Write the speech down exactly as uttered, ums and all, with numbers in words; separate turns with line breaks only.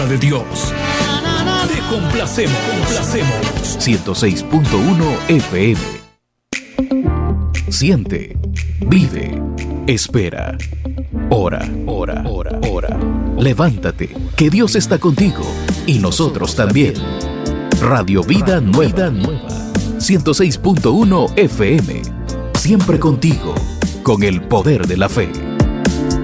de Dios. Te complacemos, complacemos.
ciento seis punto uno F M. Siente, vive, espera. Ora, ora, ora, ora. Levántate, que Dios está contigo y nosotros también. Radio Vida Nueva, ciento seis punto uno F M. Siempre contigo, con el poder de la fe.